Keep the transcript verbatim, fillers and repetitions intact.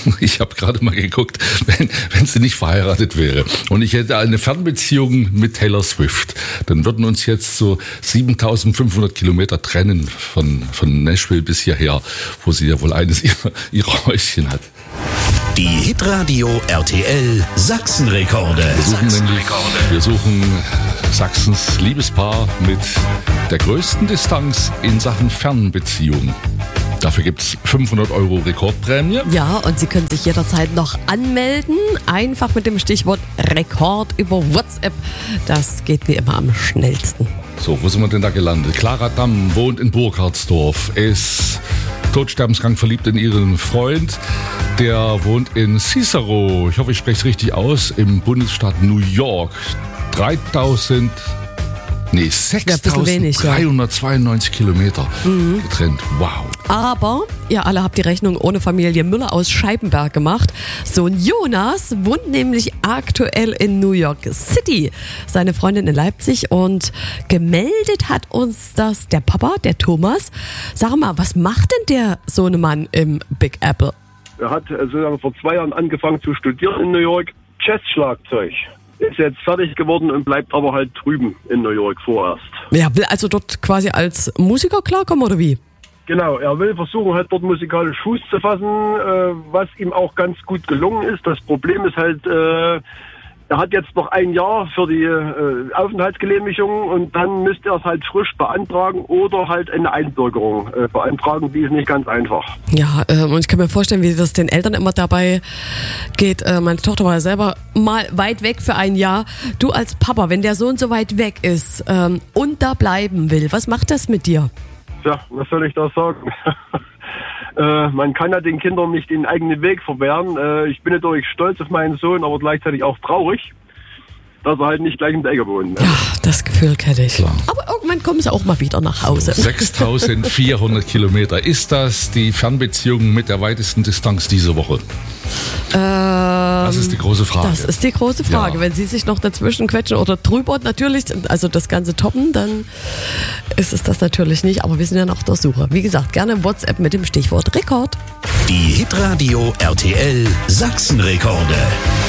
Ich habe gerade mal geguckt, wenn, wenn sie nicht verheiratet wäre und ich hätte eine Fernbeziehung mit Taylor Swift, dann würden uns jetzt so siebentausendfünfhundert Kilometer trennen von, von Nashville bis hierher, wo sie ja wohl eines ihrer, ihrer Häuschen hat. Die Hitradio R T L Sachsenrekorde. Wir suchen nämlich, wir suchen Sachsens Liebespaar mit der größten Distanz in Sachen Fernbeziehung. Dafür gibt es fünfhundert Euro Rekordprämie. Ja, und Sie können sich jederzeit noch anmelden. Einfach mit dem Stichwort Rekord über WhatsApp. Das geht wie immer am schnellsten. So, wo sind wir denn da gelandet? Clara Damm wohnt in Burkhardsdorf, ist todsterbenskrank verliebt in ihren Freund. Der wohnt in Cicero, ich hoffe, ich spreche es richtig aus, im Bundesstaat New York. dreitausend, nee, sechstausenddreihundertzweiundneunzig Kilometer mhm. getrennt. Wow. Aber ihr alle habt die Rechnung ohne Familie Müller aus Scheibenberg gemacht. Sohn Jonas wohnt nämlich aktuell in New York City. Seine Freundin in Leipzig und gemeldet hat uns das der Papa, der Thomas. Sag mal, was macht denn der Sohnemann im Big Apple? Er hat sozusagen vor zwei Jahren angefangen zu studieren in New York, Jazzschlagzeug. Ist jetzt fertig geworden und bleibt aber halt drüben in New York vorerst. Ja, will also dort quasi als Musiker klarkommen oder wie? Genau, er will versuchen, halt dort musikalisch Fuß zu fassen, äh, was ihm auch ganz gut gelungen ist. Das Problem ist halt, äh, er hat jetzt noch ein Jahr für die äh, Aufenthaltsgenehmigung und dann müsste er es halt frisch beantragen oder halt eine Einbürgerung äh, beantragen. Die ist nicht ganz einfach. Ja, äh, und ich kann mir vorstellen, wie das den Eltern immer dabei geht. Äh, meine Tochter war ja selber mal weit weg für ein Jahr. Du als Papa, wenn der Sohn so weit weg ist ähm, und da bleiben will, was macht das mit dir? Ja, was soll ich da sagen? äh, man kann ja den Kindern nicht den eigenen Weg verwehren. Äh, ich bin natürlich stolz auf meinen Sohn, aber gleichzeitig auch traurig, dass er halt nicht gleich in der Ecke wohnt. Ne? Ja, das Gefühl kenne ich. Klar. Aber irgendwann kommen sie auch mal wieder nach Hause. sechstausendvierhundert Kilometer. Ist das die Fernbeziehung mit der weitesten Distanz diese Woche? Ähm, das ist die große Frage. Das ist die große Frage. Ja. Wenn Sie sich noch dazwischen quetschen oder drüber natürlich, also das Ganze toppen, dann ist es das natürlich nicht. Aber wir sind ja noch auf der Suche. Wie gesagt, gerne WhatsApp mit dem Stichwort Rekord. Die Hitradio R T L Sachsenrekorde.